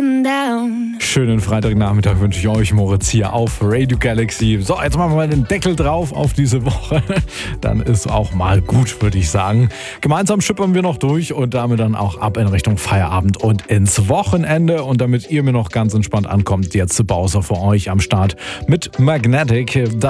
getting down. Schönen Freitagnachmittag wünsche ich euch, Moritz, hier auf Radio Galaxy. So, jetzt machen wir mal den Deckel drauf auf diese Woche. Dann ist auch mal gut, würde ich sagen. Gemeinsam schippern wir noch durch und damit dann auch ab in Richtung Feierabend und ins Wochenende. Und damit ihr mir noch ganz entspannt ankommt, jetzt Bowser für euch am Start mit Magnetic.